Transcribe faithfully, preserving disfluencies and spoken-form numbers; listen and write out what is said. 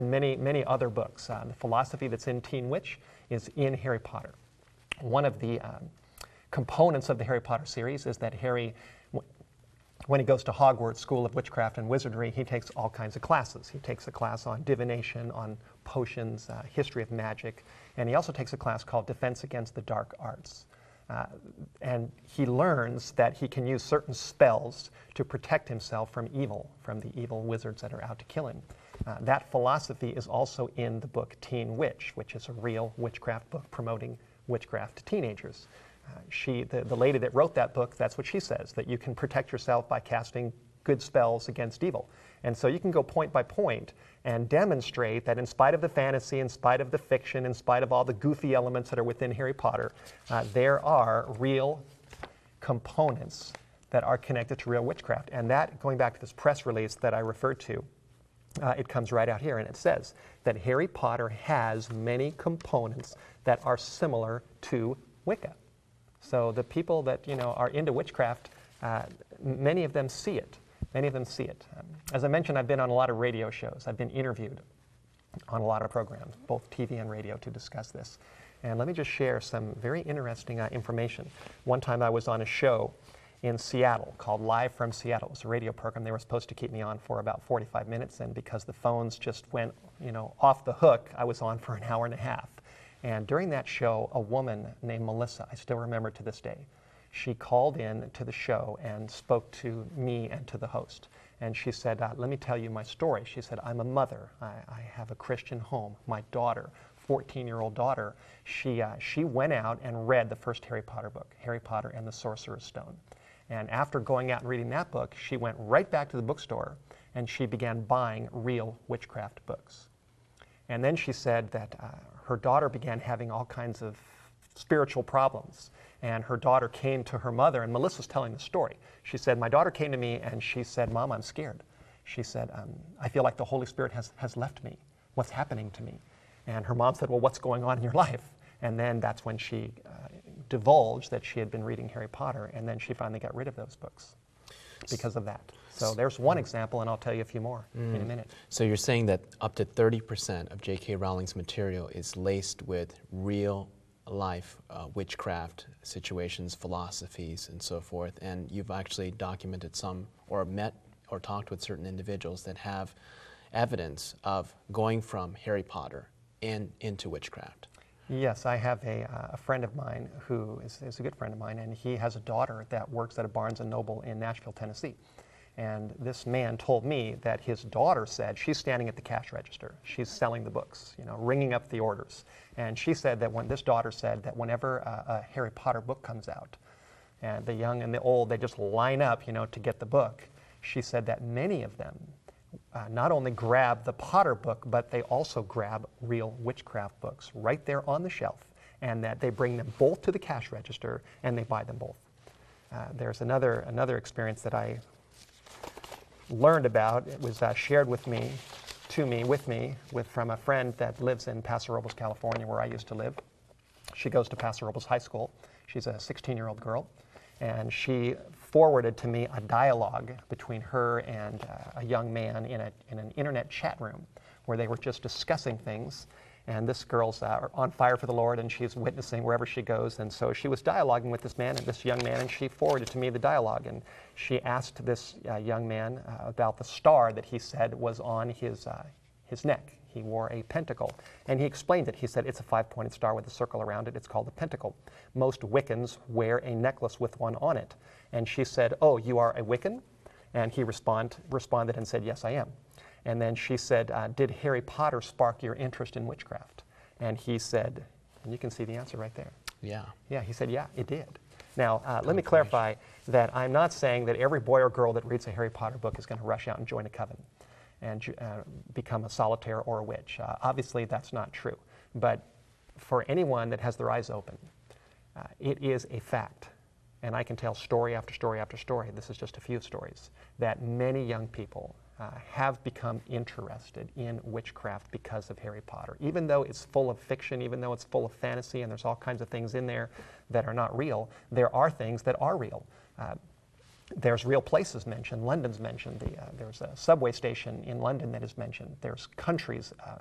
Many, many other books. Uh, the philosophy that's in Teen Witch is in Harry Potter. One of the um, components of the Harry Potter series is that Harry, w- when he goes to Hogwarts School of Witchcraft and Wizardry, he takes all kinds of classes. He takes a class on divination, on potions, uh, history of magic, and he also takes a class called Defense Against the Dark Arts. Uh, and he learns that he can use certain spells to protect himself from evil, from the evil wizards that are out to kill him. Uh, that philosophy is also in the book Teen Witch, which is a real witchcraft book promoting witchcraft to teenagers. Uh, she, the, the lady that wrote that book, that's what she says, that you can protect yourself by casting good spells against evil. And so you can go point by point and demonstrate that in spite of the fantasy, in spite of the fiction, in spite of all the goofy elements that are within Harry Potter, uh, there are real components that are connected to real witchcraft. And that, going back to this press release that I referred to, uh, it comes right out here, and it says that Harry Potter has many components that are similar to Wicca. So the people that, you know, are into witchcraft, uh, many of them see it. Many of them see it. Um, as I mentioned, I've been on a lot of radio shows. I've been interviewed on a lot of programs, both T V and radio, to discuss this. And let me just share some very interesting uh, information. One time I was on a show in Seattle called Live from Seattle. It was a radio program. They were supposed to keep me on for about forty-five minutes, and because the phones just went, you know, off the hook, I was on for an hour and a half. And during that show, a woman named Melissa, I still remember to this day, she called in to the show and spoke to me and to the host. And she said, uh, let me tell you my story. She said, I'm a mother. I, I have a Christian home. My daughter, fourteen-year-old daughter, she, uh, she went out and read the first Harry Potter book, Harry Potter and the Sorcerer's Stone. And after going out and reading that book, she went right back to the bookstore and she began buying real witchcraft books. And then she said that uh, her daughter began having all kinds of spiritual problems. And her daughter came to her mother, and Melissa's telling the story. She said, my daughter came to me and she said, Mom, I'm scared. She said, um, I feel like the Holy Spirit has, has left me. What's happening to me? And her mom said, well, what's going on in your life? And then that's when she uh, divulged that she had been reading Harry Potter, and then she finally got rid of those books because of that. So there's one example, and I'll tell you a few more mm. in a minute. So you're saying that up to thirty percent of J K Rowling's material is laced with real life uh, witchcraft situations, philosophies, and so forth, and you've actually documented some or met or talked with certain individuals that have evidence of going from Harry Potter in, into witchcraft. Yes, I have a, uh, a friend of mine who is, is a good friend of mine, and he has a daughter that works at a Barnes and Noble in Nashville, Tennessee. And this man told me that his daughter said, she's standing at the cash register, she's selling the books, you know, ringing up the orders. And she said that when this daughter said that whenever a, a Harry Potter book comes out, and the young and the old, they just line up, you know, to get the book. She said that many of them uh, not only grab the Potter book, but they also grab real witchcraft books right there on the shelf, and that they bring them both to the cash register and they buy them both. Uh, there's another another experience that I learned about. It was uh, shared with me, to me, with me, with from a friend that lives in Paso Robles, California, where I used to live. She goes to Paso Robles High School. She's a sixteen-year-old girl, and she forwarded to me a dialogue between her and uh, a young man in, a, in an internet chat room where they were just discussing things. And this girl's uh, on fire for the Lord, and she's witnessing wherever she goes. And so she was dialoguing with this man and this young man, and she forwarded to me the dialogue. And she asked this uh, young man uh, about the star that he said was on his, uh, his neck. He wore a pentacle. And he explained it. He said, it's a five-pointed star with a circle around it. It's called a pentacle. Most Wiccans wear a necklace with one on it. And she said, oh, you are a Wiccan? And he respond, responded and said, yes, I am. And then she said, uh, did Harry Potter spark your interest in witchcraft? And he said, and you can see the answer right there. Yeah. Yeah, he said, yeah, it did. Now, uh, let me clarify that I'm not saying that every boy or girl that reads a Harry Potter book is going to rush out and join a coven and uh, become a solitaire or a witch. Uh, obviously, that's not true. But for anyone that has their eyes open, uh, it is a fact, and I can tell story after story after story, this is just a few stories, that many young people uh, have become interested in witchcraft because of Harry Potter. Even though it's full of fiction, even though it's full of fantasy, and there's all kinds of things in there that are not real, there are things that are real. Uh, There's real places mentioned. London's mentioned. The, uh, there's a subway station in London that is mentioned. There's countries uh,